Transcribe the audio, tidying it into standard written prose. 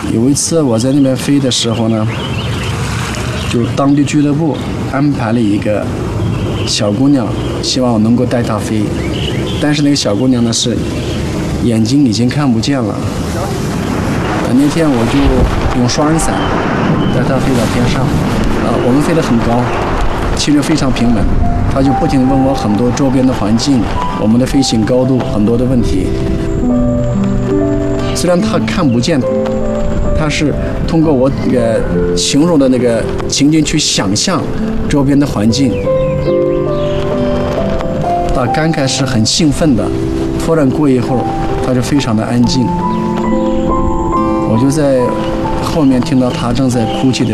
有一次我在那边飞的时候呢，就当地俱乐部安排了一个小姑娘，希望我能够带她飞，但是那个小姑娘呢是眼睛已经看不见了。那天我就用双人伞带她飞到天上，我们飞得很高，气流非常平稳，她就不停地问我很多周边的环境、我们的飞行高度很多的问题。虽然她看不见，她是通过我形容的那个情景去想象周边的环境。她刚开始很兴奋的，突然过一会儿，她就非常的安静。我就在后面听到她正在哭泣的